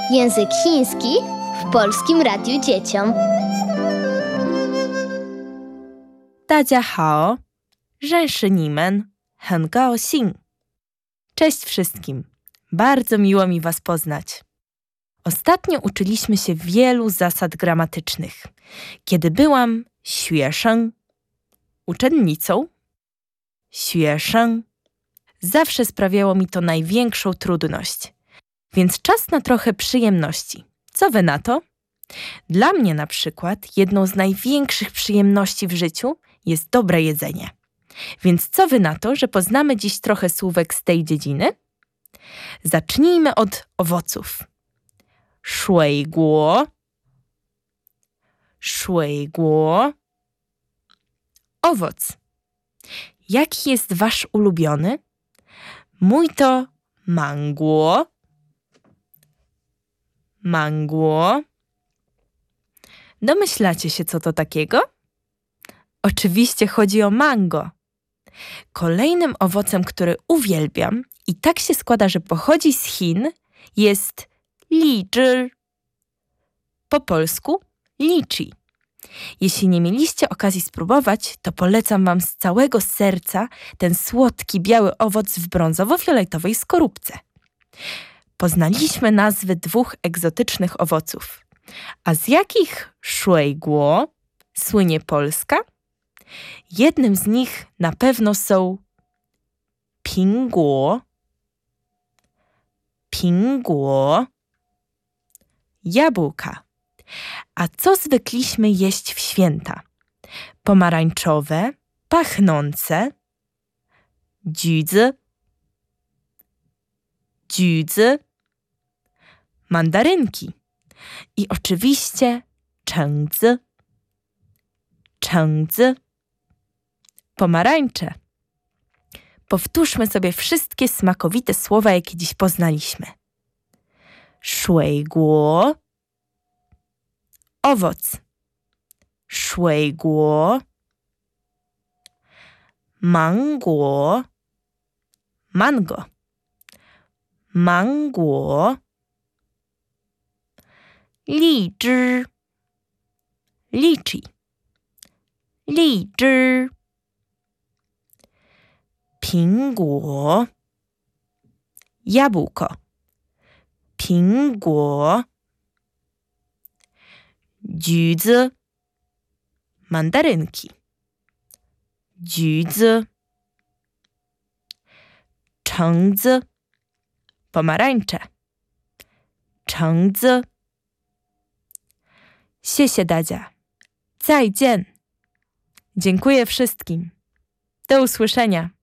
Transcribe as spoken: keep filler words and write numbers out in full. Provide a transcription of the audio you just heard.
Język chiński w Polskim Radiu Dzieciom. 大家好，认识你们，很高兴. Cześć wszystkim, bardzo miło mi was poznać. Ostatnio uczyliśmy się wielu zasad gramatycznych. Kiedy byłam 学生, uczennicą, 学生, zawsze sprawiało mi to największą trudność. Więc czas na trochę przyjemności. Co wy na to? Dla mnie na przykład jedną z największych przyjemności w życiu jest dobre jedzenie. Więc co wy na to, że poznamy dziś trochę słówek z tej dziedziny? Zacznijmy od owoców. 水果, 水果, owoc. Jaki jest wasz ulubiony? Mój to mango. Mango. Domyślacie się, co to takiego? Oczywiście chodzi o mango. Kolejnym owocem, który uwielbiam i tak się składa, że pochodzi z Chin, jest liczy. Po polsku liczy. Jeśli nie mieliście okazji spróbować, to polecam wam z całego serca ten słodki, biały owoc w brązowo-fioletowej skorupce. Poznaliśmy nazwy dwóch egzotycznych owoców. A z jakich 水果 słynie Polska? Jednym z nich na pewno są 苹果, 苹果, jabłka. A co zwykliśmy jeść w święta? Pomarańczowe, pachnące, 橘子, 橘子, mandarynki. I oczywiście 橙子, 橙子, pomarańcze. Powtórzmy sobie wszystkie smakowite słowa, jakie dziś poznaliśmy. 水果, owoc. 水果, mango, mango, mango, 荔枝, liczy, 荔枝, 苹果, jabłko, 苹果, 橘子, mandarynki, 橘子, 橙子, pomarańcze, 橙子. 谢谢大家. 再见. Dziękuję wszystkim. Do usłyszenia.